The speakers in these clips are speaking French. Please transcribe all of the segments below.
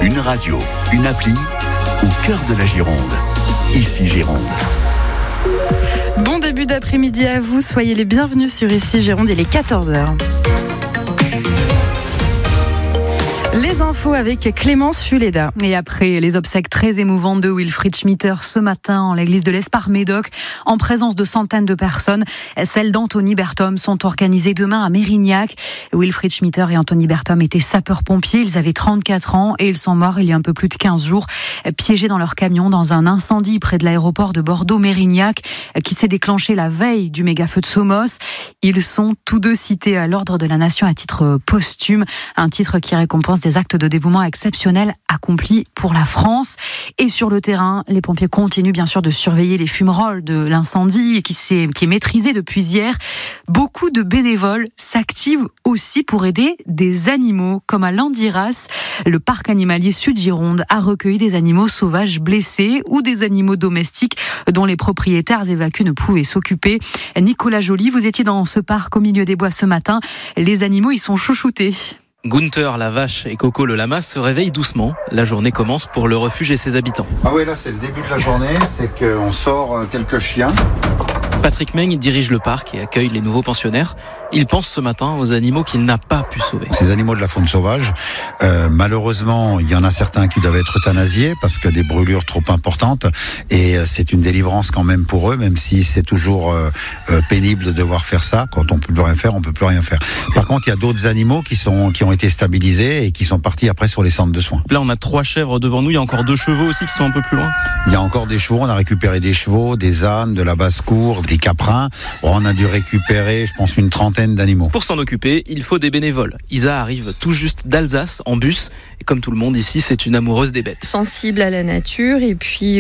Une radio, une appli, au cœur de la Gironde. Ici Gironde. Bon début d'après-midi à vous, soyez les bienvenus sur Ici Gironde, il est 14h. Les infos avec Clémence Fuleda. Et après les obsèques très émouvantes de Wilfried Schmitter ce matin en l'église de l'Espar-Médoc, en présence de centaines de personnes, celles d'Anthony Berthom sont organisées demain à Mérignac. Wilfried Schmitter et Anthony Berthom étaient sapeurs-pompiers, ils avaient 34 ans et ils sont morts il y a un peu plus de 15 jours, piégés dans leur camion dans un incendie près de l'aéroport de Bordeaux-Mérignac qui s'est déclenché la veille du méga-feu de Somos. Ils sont tous deux cités à l'ordre de la Nation à titre posthume, un titre qui récompense des actes de dévouement exceptionnels accomplis pour la France. Et sur le terrain, les pompiers continuent bien sûr de surveiller les fumerolles de l'incendie qui est maîtrisé depuis hier. Beaucoup de bénévoles s'activent aussi pour aider des animaux, comme à Landiras. Le parc animalier Sud-Gironde a recueilli des animaux sauvages blessés ou des animaux domestiques dont les propriétaires évacués ne pouvaient s'occuper. Nicolas Joly, vous étiez dans ce parc au milieu des bois ce matin. Les animaux y sont chouchoutés. Gunther, la vache, et Coco, le lama, se réveillent doucement. La journée commence pour le refuge et ses habitants. Ah oui, là c'est le début de la journée, c'est qu'on sort quelques chiens. Patrick Meng dirige le parc et accueille les nouveaux pensionnaires. Il pense ce matin aux animaux qu'il n'a pas pu sauver. Ces animaux de la faune sauvage, malheureusement, il y en a certains qui doivent être euthanasiés parce que des brûlures trop importantes. Et c'est une délivrance quand même pour eux, même si c'est toujours pénible de devoir faire ça. Quand on peut plus rien faire, on peut plus rien faire. Par contre, il y a d'autres animaux qui ont été stabilisés et qui sont partis après sur les centres de soins. Là, on a 3 chèvres devant nous. Il y a encore 2 chevaux aussi qui sont un peu plus loin. Il y a encore des chevaux. On a récupéré des chevaux, des ânes, de la basse-cour, des caprins. On a dû récupérer, je pense, une trentaine d'animaux. Pour s'en occuper, il faut des bénévoles. Isa arrive tout juste d'Alsace en bus. Et comme tout le monde ici, c'est une amoureuse des bêtes. Sensible à la nature. Et puis,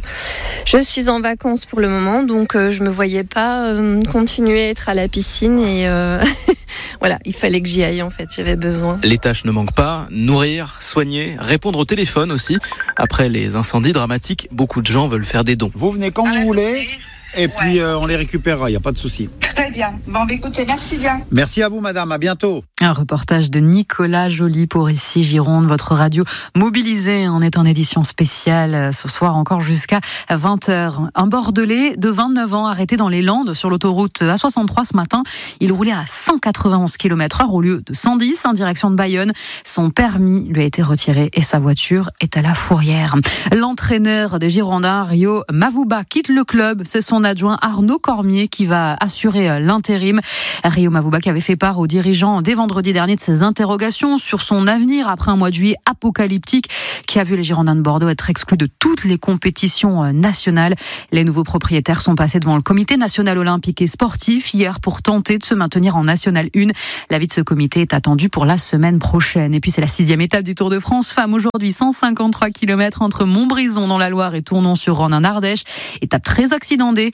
je suis en vacances pour le moment. Donc, je me voyais pas continuer à être à la piscine. Et voilà, il fallait que j'y aille en fait. J'avais besoin. Les tâches ne manquent pas. Nourrir, soigner, répondre au téléphone aussi. Après les incendies dramatiques, beaucoup de gens veulent faire des dons. Vous venez quand vous voulez. Et puis on les récupérera, il n'y a pas de souci. Très bien. Bon, écoutez, merci bien. Merci à vous, madame. À bientôt. Un reportage de Nicolas Joly pour Ici Gironde, votre radio mobilisée. On est en édition spéciale ce soir encore jusqu'à 20h. Un Bordelais de 29 ans arrêté dans les Landes sur l'autoroute A63 ce matin. Il roulait à 191 km/h au lieu de 110 en direction de Bayonne. Son permis lui a été retiré et sa voiture est à la fourrière. L'entraîneur des Girondins, Rio Mavuba, quitte le club. C'est son adjoint Arnaud Cormier qui va assurer l'intérim. Rio Mavuba qui avait fait part aux dirigeants dès vendredi dernier de ses interrogations sur son avenir après un mois de juillet apocalyptique qui a vu les Girondins de Bordeaux être exclus de toutes les compétitions nationales. Les nouveaux propriétaires sont passés devant le comité national olympique et sportif hier pour tenter de se maintenir en National 1. L'avis de ce comité est attendu pour la semaine prochaine. Et puis c'est la 6e étape du Tour de France. Femmes aujourd'hui, 153 km entre Montbrison dans la Loire et Tournon-sur-Rhône en Ardèche. Étape très accidentée.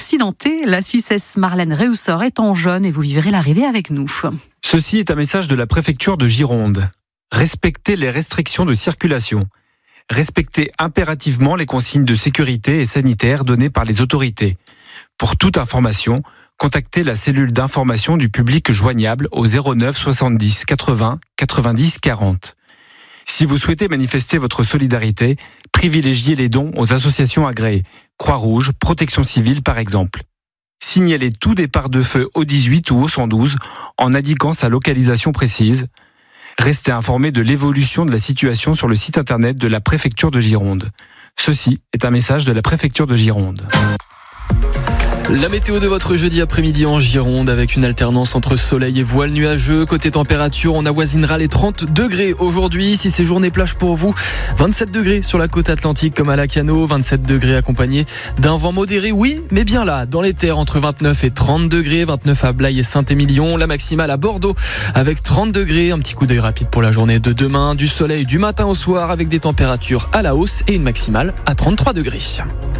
La Suissesse Marlène Reusser est en jaune et vous vivrez l'arrivée avec nous. Ceci est un message de la préfecture de Gironde. Respectez les restrictions de circulation. Respectez impérativement les consignes de sécurité et sanitaire données par les autorités. Pour toute information, contactez la cellule d'information du public joignable au 09 70 80 90 40. Si vous souhaitez manifester votre solidarité, privilégiez les dons aux associations agréées, Croix-Rouge, Protection civile par exemple. Signalez tout départ de feu au 18 ou au 112 en indiquant sa localisation précise. Restez informé de l'évolution de la situation sur le site internet de la préfecture de Gironde. Ceci est un message de la préfecture de Gironde. La météo de votre jeudi après-midi en Gironde avec une alternance entre soleil et voile nuageux. Côté température, on avoisinera les 30 degrés aujourd'hui. Si c'est journée plage pour vous, 27 degrés sur la côte atlantique comme à Lacano, 27 degrés accompagnés d'un vent modéré, oui, mais bien là, dans les terres entre 29 et 30 degrés, 29 à Blaye et Saint-Émilion, la maximale à Bordeaux avec 30 degrés. Un petit coup d'œil rapide pour la journée de demain, du soleil du matin au soir avec des températures à la hausse et une maximale à 33 degrés.